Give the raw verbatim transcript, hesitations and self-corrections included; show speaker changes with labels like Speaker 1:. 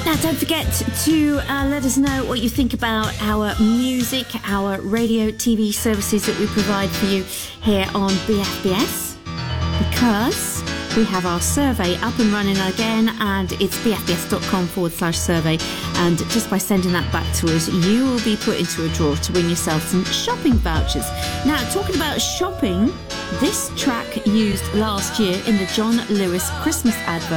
Speaker 1: Now, don't forget to uh, let us know what you think about our music, our radio, T V services that we provide for you here on B F B S, because we have our survey up and running again, and it's bfbs.com forward slash survey. And just by sending that back to us, you will be put into a draw to win yourself some shopping vouchers. Now, talking about shopping, this track used last year in the John Lewis Christmas advert